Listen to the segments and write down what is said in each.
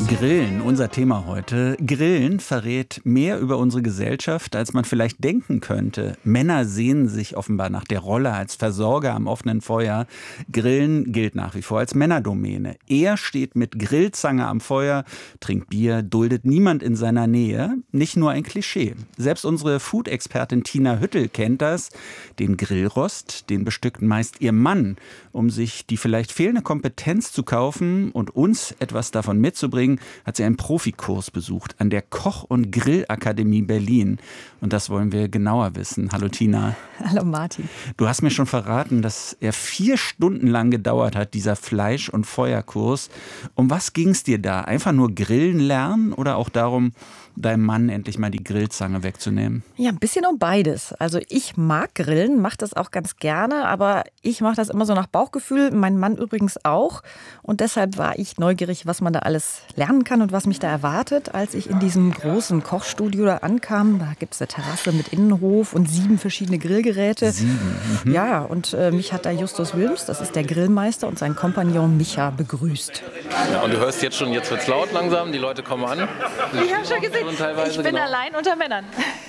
Grillen, unser Thema heute. Grillen verrät mehr über unsere Gesellschaft, als man vielleicht denken könnte. Männer sehnen sich offenbar nach der Rolle als Versorger am offenen Feuer. Grillen gilt nach wie vor als Männerdomäne. Er steht mit Grillzange am Feuer, trinkt Bier, duldet niemand in seiner Nähe. Nicht nur ein Klischee. Selbst unsere Food-Expertin Tina Hüttel kennt das. Den Grillrost, den bestückt meist ihr Mann, um sich die vielleicht fehlende Kompetenz zu kaufen und uns etwas davon mitzubringen, hat sie einen Profikurs besucht an der Koch- und Grillakademie Berlin. Und das wollen wir genauer wissen. Hallo Tina. Hallo Martin. Du hast mir schon verraten, dass er 4 Stunden lang gedauert hat, dieser Fleisch- und Feuerkurs. Um was ging es dir da? Einfach nur Grillen lernen oder auch darum, deinem Mann endlich mal die Grillzange wegzunehmen? Ja, ein bisschen um beides. Also ich mag Grillen, mache das auch ganz gerne, aber ich mache das immer so nach Bauchgefühl, mein Mann übrigens auch. Und deshalb war ich neugierig, was man da alles lernen kann und was mich da erwartet, als ich in diesem großen Kochstudio da ankam. Da gibt es eine Terrasse mit Innenhof und 7 verschiedene Grillgeräte. 7? Ja, und mich hat da Justus Wilms, das ist der Grillmeister, und sein Kompagnon Micha begrüßt. Ja, und du hörst jetzt schon, jetzt wird's laut langsam, die Leute kommen an. Ich habe schon gesehen, ich bin allein unter Männern.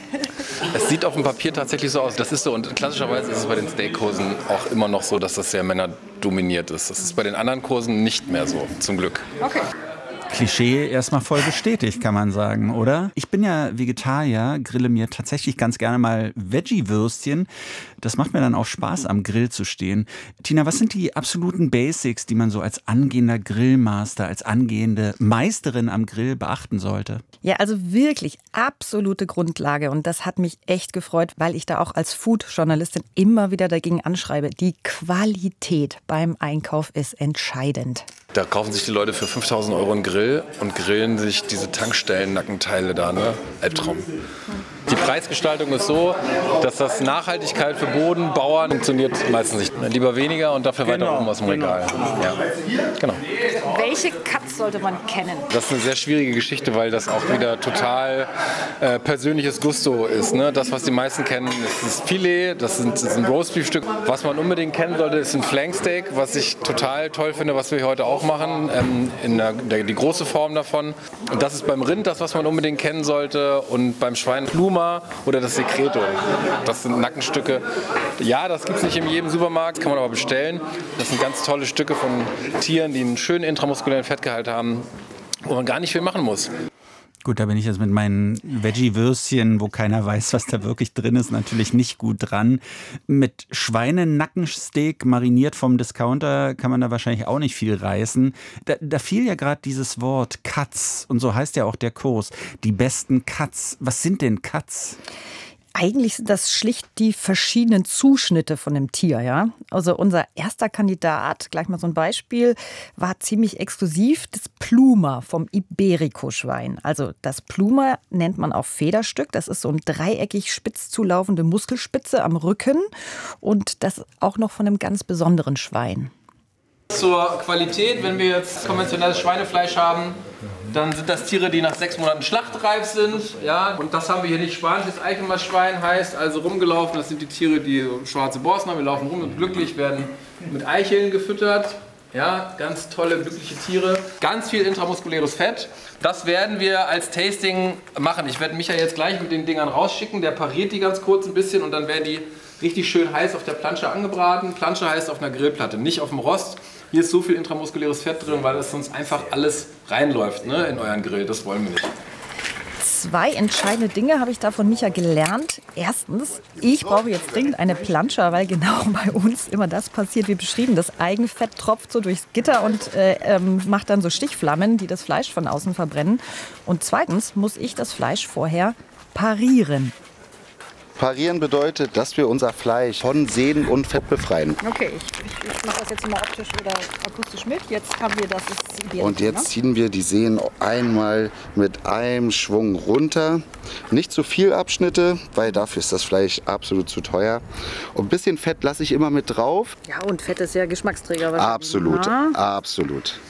Es sieht auf dem Papier tatsächlich so aus. Das ist so, und klassischerweise ist es bei den Steakkursen auch immer noch so, dass das sehr männerdominiert ist. Das ist bei den anderen Kursen nicht mehr so, zum Glück. Okay. Klischee erstmal voll bestätigt, kann man sagen, oder? Ich bin ja Vegetarier, grille mir tatsächlich ganz gerne mal Veggie-Würstchen. Das macht mir dann auch Spaß, am Grill zu stehen. Tina, was sind die absoluten Basics, die man so als angehender Grillmaster, als angehende Meisterin am Grill beachten sollte? Ja, also wirklich absolute Grundlage. Und das hat mich echt gefreut, weil ich da auch als Food-Journalistin immer wieder dagegen anschreibe. Die Qualität beim Einkauf ist entscheidend. Da kaufen sich die Leute für 5.000 € einen Grill und grillen sich diese Tankstellen-Nackenteile da, ne? Albtraum. Die Preisgestaltung ist so, dass das Nachhaltigkeit für Bodenbauern funktioniert meistens nicht. Lieber weniger und dafür weiter oben aus dem Regal. Ja. Genau. Welche Cuts sollte man kennen? Das ist eine sehr schwierige Geschichte, weil das auch wieder total persönliches Gusto ist. Ne? Das, was die meisten kennen, ist das Filet, das ist ein Roastbeef-Stück. Was man unbedingt kennen sollte, ist ein Flanksteak, was ich total toll finde, was wir heute auch machen, die große Form davon. Und das ist beim Rind das, was man unbedingt kennen sollte, und beim Schwein Pluma oder das Secreto. Das sind Nackenstücke. Ja, das gibt es nicht in jedem Supermarkt, kann man aber bestellen. Das sind ganz tolle Stücke von Tieren, die einen schönen intramuskulären Fettgehalt haben, wo man gar nicht viel machen muss. Gut, da bin ich jetzt mit meinen Veggie-Würstchen, wo keiner weiß, was da wirklich drin ist, natürlich nicht gut dran. Mit Schweinenackensteak mariniert vom Discounter kann man da wahrscheinlich auch nicht viel reißen. Da fiel ja gerade dieses Wort Cuts, und so heißt ja auch der Kurs. Die besten Cuts. Was sind denn Cuts? Eigentlich sind das schlicht die verschiedenen Zuschnitte von dem Tier, ja. Also unser erster Kandidat, gleich mal so ein Beispiel, war ziemlich exklusiv, das Pluma vom Iberico-Schwein. Also das Pluma nennt man auch Federstück. Das ist so ein dreieckig spitz zulaufende Muskelspitze am Rücken und das auch noch von einem ganz besonderen Schwein. Zur Qualität, wenn wir jetzt konventionelles Schweinefleisch haben, dann sind das Tiere, die nach 6 Monaten schlachtreif sind. Ja? Und das haben wir hier nicht. Spanisches Eichelmaschwein heißt also rumgelaufen. Das sind die Tiere, die so schwarze Borsten haben. Wir laufen rum und glücklich, werden mit Eicheln gefüttert. Ja, ganz tolle, glückliche Tiere. Ganz viel intramuskuläres Fett. Das werden wir als Tasting machen. Ich werde Micha jetzt gleich mit den Dingern rausschicken. Der pariert die ganz kurz ein bisschen und dann werden die richtig schön heiß auf der Plansche angebraten. Plansche heißt auf einer Grillplatte, nicht auf dem Rost. Hier ist so viel intramuskuläres Fett drin, weil das sonst einfach alles reinläuft, ne, in euren Grill. Das wollen wir nicht. 2 entscheidende Dinge habe ich da von Micha gelernt. Erstens, ich brauche jetzt dringend eine Plansche, weil genau bei uns immer das passiert, wie beschrieben. Das Eigenfett tropft so durchs Gitter und macht dann so Stichflammen, die das Fleisch von außen verbrennen. Und zweitens muss ich das Fleisch vorher parieren. Parieren bedeutet, dass wir unser Fleisch von Sehnen und Fett befreien. Okay, ich mache das jetzt mal optisch oder akustisch mit. Jetzt haben wir das. Und jetzt ziehen wir die Sehnen einmal mit einem Schwung runter. Nicht zu viel Abschnitte, weil dafür ist das Fleisch absolut zu teuer. Und ein bisschen Fett lasse ich immer mit drauf. Ja, und Fett ist ja Geschmacksträger. Absolut, absolut.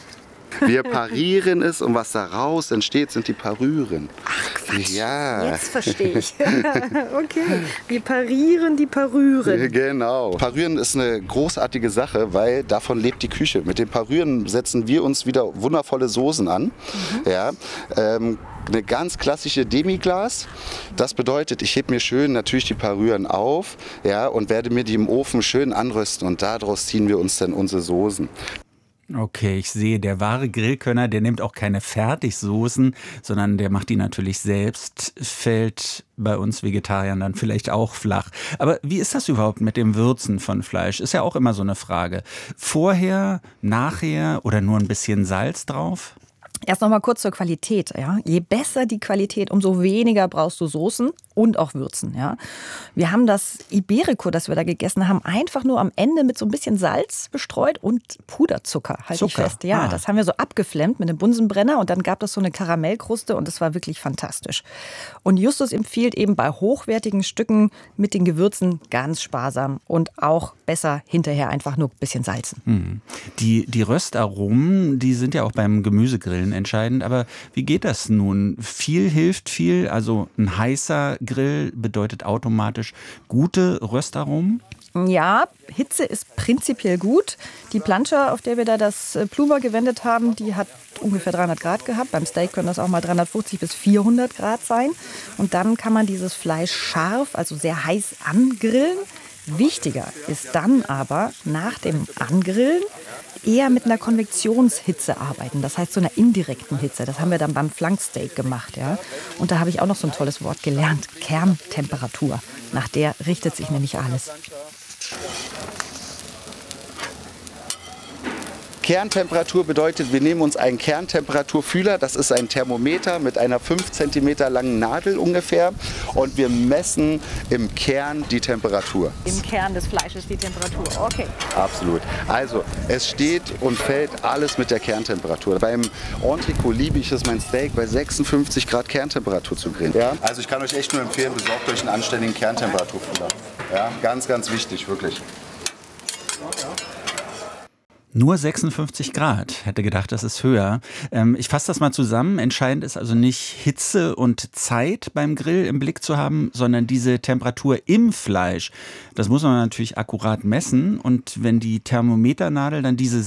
Wir parieren es und was daraus entsteht, sind die Parüren. Ach Quatsch, ja. Jetzt verstehe ich. Okay, wir parieren die Parüren. Genau. Parüren ist eine großartige Sache, weil davon lebt die Küche. Mit den Parüren setzen wir uns wieder wundervolle Soßen an. Ja, eine ganz klassische Demi-Glace. Das bedeutet, ich hebe mir schön natürlich die Parüren auf, ja, und werde mir die im Ofen schön anrösten und daraus ziehen wir uns dann unsere Soßen. Okay, ich sehe, der wahre Grillkönner, der nimmt auch keine Fertigsoßen, sondern der macht die natürlich selbst, fällt bei uns Vegetariern dann vielleicht auch flach. Aber wie ist das überhaupt mit dem Würzen von Fleisch? Ist ja auch immer so eine Frage. Vorher, nachher oder nur ein bisschen Salz drauf? Erst noch mal kurz zur Qualität. Ja? Je besser die Qualität, umso weniger brauchst du Soßen und auch Würzen. Ja? Wir haben das Iberico, das wir da gegessen haben, einfach nur am Ende mit so ein bisschen Salz bestreut und Puderzucker, halte ich fest. Ja, das haben wir so abgeflemmt mit einem Bunsenbrenner und dann gab es so eine Karamellkruste und das war wirklich fantastisch. Und Justus empfiehlt eben bei hochwertigen Stücken mit den Gewürzen ganz sparsam und auch besser hinterher einfach nur ein bisschen salzen. Die Röstaromen, die sind ja auch beim Gemüsegrillen entscheidend, aber wie geht das nun? Viel hilft viel, also ein heißer Grill bedeutet automatisch gute Röstaromen? Ja, Hitze ist prinzipiell gut. Die Plancha, auf der wir da das Pluma gewendet haben, die hat ungefähr 300 Grad gehabt. Beim Steak können das auch mal 350 bis 400 Grad sein. Und dann kann man dieses Fleisch scharf, also sehr heiß angrillen. Wichtiger ist dann aber nach dem Angrillen eher mit einer Konvektionshitze arbeiten. Das heißt so einer indirekten Hitze. Das haben wir dann beim Flanksteak gemacht. Ja? Und da habe ich auch noch so ein tolles Wort gelernt. Kerntemperatur. Nach der richtet sich nämlich alles. Kerntemperatur bedeutet, wir nehmen uns einen Kerntemperaturfühler, das ist ein Thermometer mit einer 5 cm langen Nadel ungefähr und wir messen im Kern die Temperatur. Im Kern des Fleisches die Temperatur, okay. Absolut. Also es steht und fällt alles mit der Kerntemperatur. Beim Entrecot liebe ich es, mein Steak bei 56 Grad Kerntemperatur zu grillen. Ja? Also ich kann euch echt nur empfehlen, besorgt euch einen anständigen Kerntemperaturfühler. Ja? Ganz, ganz wichtig, wirklich. Nur 56 Grad. Hätte gedacht, das ist höher. Ich fasse das mal zusammen. Entscheidend ist also nicht Hitze und Zeit beim Grill im Blick zu haben, sondern diese Temperatur im Fleisch. Das muss man natürlich akkurat messen. Und wenn die Thermometernadel dann diese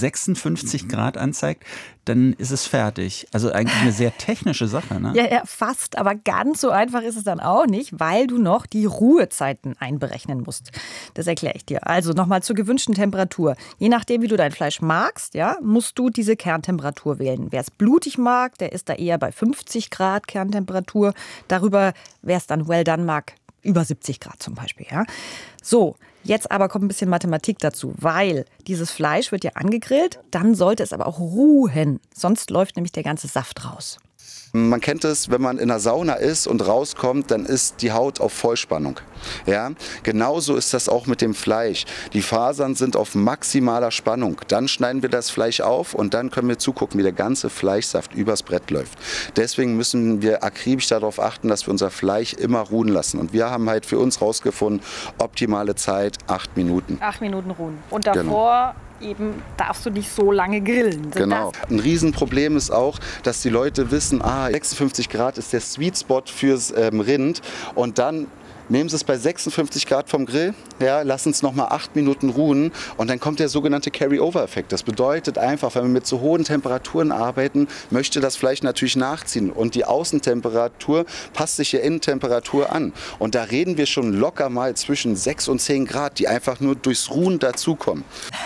56 Grad anzeigt, dann ist es fertig. Also eigentlich eine sehr technische Sache, ne? Ja, fast. Aber ganz so einfach ist es dann auch nicht, weil du noch die Ruhezeiten einberechnen musst. Das erkläre ich dir. Also nochmal zur gewünschten Temperatur. Je nachdem, wie du dein Fleisch magst, ja, musst du diese Kerntemperatur wählen. Wer es blutig mag, der ist da eher bei 50 Grad Kerntemperatur. Darüber, wer es dann well done mag, über 70 Grad zum Beispiel. Ja. So, jetzt aber kommt ein bisschen Mathematik dazu, weil dieses Fleisch wird ja angegrillt, dann sollte es aber auch ruhen, sonst läuft nämlich der ganze Saft raus. Man kennt es, wenn man in der Sauna ist und rauskommt, dann ist die Haut auf Vollspannung. Ja? Genauso ist das auch mit dem Fleisch. Die Fasern sind auf maximaler Spannung. Dann schneiden wir das Fleisch auf und dann können wir zugucken, wie der ganze Fleischsaft übers Brett läuft. Deswegen müssen wir akribisch darauf achten, dass wir unser Fleisch immer ruhen lassen. Und wir haben halt für uns rausgefunden, optimale Zeit 8 Minuten. 8 Minuten ruhen. Und davor eben darfst du nicht so lange grillen. Genau. Ein Riesenproblem ist auch, dass die Leute wissen, 56 Grad ist der Sweet Spot fürs Rind und dann nehmen Sie es bei 56 Grad vom Grill, ja, lassen es nochmal 8 Minuten ruhen und dann kommt der sogenannte Carry-Over-Effekt. Das bedeutet einfach, wenn wir mit so hohen Temperaturen arbeiten, möchte das Fleisch natürlich nachziehen und die Außentemperatur passt sich der Innentemperatur an. Und da reden wir schon locker mal zwischen 6 und 10 Grad, die einfach nur durchs Ruhen dazukommen.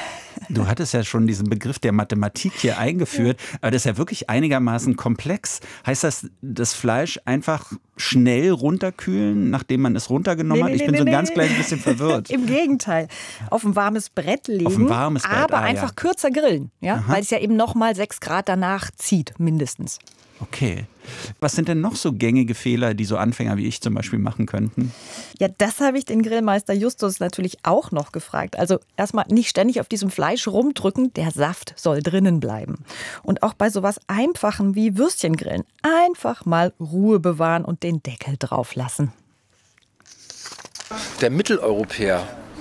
Du hattest ja schon diesen Begriff der Mathematik hier eingeführt, aber das ist ja wirklich einigermaßen komplex. Heißt das, das Fleisch einfach schnell runterkühlen, nachdem man es runtergenommen hat? Ich bin so ein ganz kleines bisschen verwirrt. Im Gegenteil. Auf ein warmes Brett legen, auf ein warmes Brett, aber einfach kürzer grillen, ja? Weil es ja eben nochmal 6 Grad danach zieht, mindestens. Okay. Was sind denn noch so gängige Fehler, die so Anfänger wie ich zum Beispiel machen könnten? Ja, das habe ich den Grillmeister Justus natürlich auch noch gefragt. Also erstmal nicht ständig auf diesem Fleisch rumdrücken, der Saft soll drinnen bleiben. Und auch bei sowas Einfachem wie Würstchengrillen einfach mal Ruhe bewahren und den Deckel drauf lassen. Der Mitteleuropäer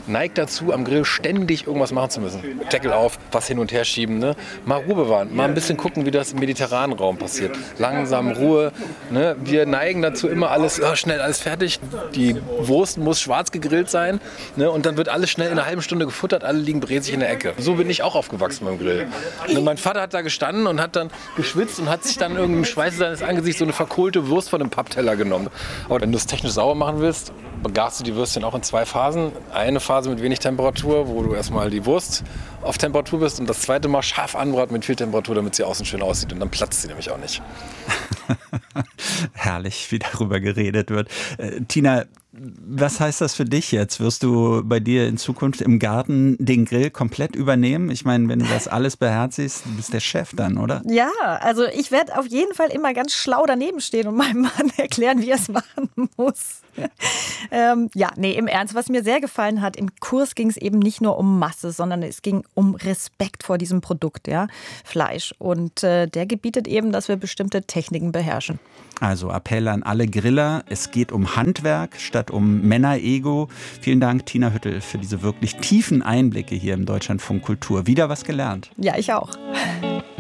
neigt dazu, am Grill ständig irgendwas machen zu müssen. Deckel auf, was hin und her schieben, ne? Mal Ruhe bewahren, mal ein bisschen gucken, wie das im mediterranen Raum passiert. Langsam, Ruhe. Ne? Wir neigen dazu immer alles, schnell alles fertig. Die Wurst muss schwarz gegrillt sein, ne? Und dann wird alles schnell in einer halben Stunde gefuttert, alle liegen bräsig in der Ecke. So bin ich auch aufgewachsen beim Grill. Ne? Mein Vater hat da gestanden und hat dann geschwitzt und hat sich dann irgendwie im Schweiße seines Angesichts so eine verkohlte Wurst von einem Pappteller genommen. Aber wenn du es technisch sauber machen willst, begarst du die Würstchen auch in 2 Phasen. Eine Phase mit wenig Temperatur, wo du erstmal die Wurst auf Temperatur bist und das zweite Mal scharf anbraten mit viel Temperatur, damit sie außen schön aussieht. Und dann platzt sie nämlich auch nicht. Herrlich, wie darüber geredet wird. Tina, was heißt das für dich jetzt? Wirst du bei dir in Zukunft im Garten den Grill komplett übernehmen? Ich meine, wenn du das alles beherzigst, du bist der Chef dann, oder? Ja, also ich werde auf jeden Fall immer ganz schlau daneben stehen und meinem Mann erklären, wie er es machen muss. Im Ernst, was mir sehr gefallen hat, im Kurs ging es eben nicht nur um Masse, sondern es ging um Respekt vor diesem Produkt, ja, Fleisch. Und der gebietet eben, dass wir bestimmte Techniken beherrschen. Also Appell an alle Griller, es geht um Handwerk statt um Männerego. Vielen Dank, Tina Hüttel, für diese wirklich tiefen Einblicke hier im Deutschlandfunk Kultur. Wieder was gelernt. Ja, ich auch.